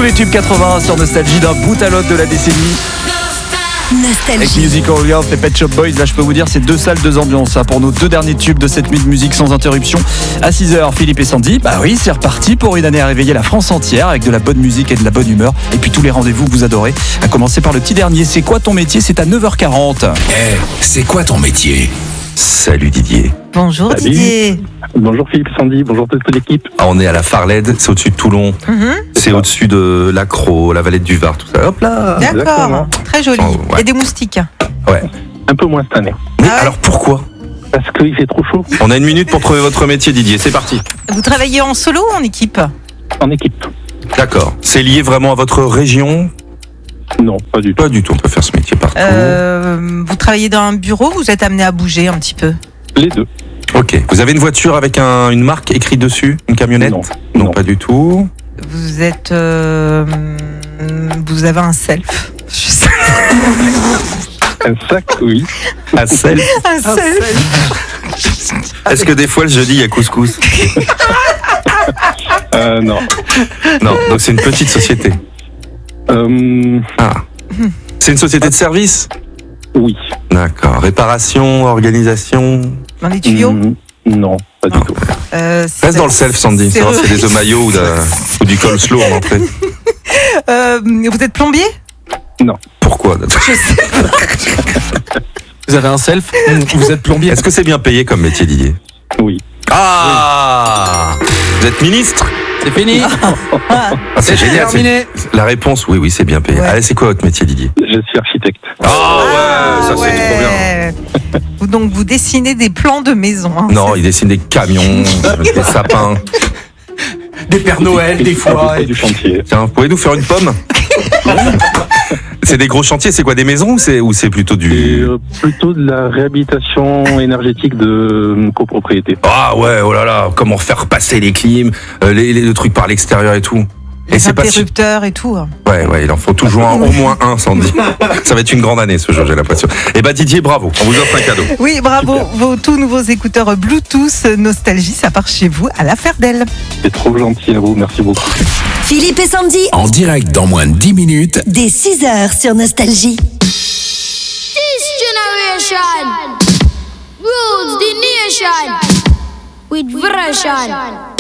Tous les tubes 80 sur Nostalgie d'un bout à l'autre de la décennie. Avec Nostalgie. Musical Girls et Pet Shop Boys, là je peux vous dire c'est 2 salles, 2 ambiances pour nos 2 derniers tubes de cette nuit de musique sans interruption. À 6h, Philippe et Sandy, bah oui c'est reparti pour une année à réveiller la France entière avec de la bonne musique et de la bonne humeur. Et puis tous les rendez-vous que vous adorez, à commencer par le petit dernier, c'est quoi ton métier? C'est à 9h40. C'est quoi ton métier? Salut Didier. Bonjour Salut. Didier. Bonjour Philippe, Sandy, bonjour toute l'équipe. Ah, on est à la Farlède, c'est au-dessus de Toulon. C'est au-dessus de l'Accro, la vallée du Var, tout ça. Hop là. D'accord, exactement. très joli. Oh, ouais. Il y a des moustiques. Ouais. Un peu moins cette année, Mais Ah ouais. alors pourquoi? parce qu'il fait trop chaud On a 1 minute pour trouver votre métier Didier, c'est parti. Vous travaillez en solo ou en équipe? en équipe. D'accord. C'est lié vraiment à votre région? Non, pas du tout. Pas du tout, on peut faire ce métier partout. Vous travaillez dans un bureau ou vous êtes amené à bouger un petit peu? Les deux. Ok. Vous avez une voiture avec une marque écrite dessus? Une camionnette? Non. Non, Non. pas du tout. Vous êtes... vous avez un self. Je sais. Un sac, oui. À sel. Un self. Est-ce que des fois le jeudi il y a couscous? Non. Non, donc c'est une petite société. Ah. C'est une société de service? Oui. D'accord. Réparation, organisation. Dans les tuyaux? Non, pas du tout. Reste dans le self, Sandy. c'est Savoir si c'est des œufs maillots ou du coleslaw en entrée. Vous êtes plombier? Pourquoi? Vous avez un self, vous êtes plombier. Est-ce que c'est bien payé comme métier, Didier? Oui. Ah! Vous êtes ministre? C'est fini. Ah, c'est génial. terminé. La réponse, oui, c'est bien payé. Ouais. Allez, c'est quoi votre métier, Didier? Je suis architecte. Ah ouais, ça c'est trop bien. Donc vous dessinez des plans de maison. Hein, Non, il dessine des camions, des sapins. Des Pères Noël, des À peu fois. près du chantier. Tiens, vous pouvez nous faire une pomme? C'est des gros chantiers, c'est quoi, des maisons ou c'est plutôt Et du... plutôt de la réhabilitation énergétique de copropriété. Ah ouais, oh là là, comment faire passer les clims, le truc par l'extérieur et tout. Et les c'est pas si... interrupteurs et tout. Ouais, il en faut toujours au moins un, Sandy. Ça va être une grande année ce jour, j'ai l'impression. Eh ben Didier, bravo, on vous offre un cadeau. Oui, bravo. Vos tout nouveaux écouteurs Bluetooth Nostalgie, ça part chez vous à la Ferdelle. C'est trop gentil à vous, merci beaucoup. Philippe et Sandy, En direct dans moins de 10 minutes. dès 6h sur Nostalgie. This generation rules the nation with version.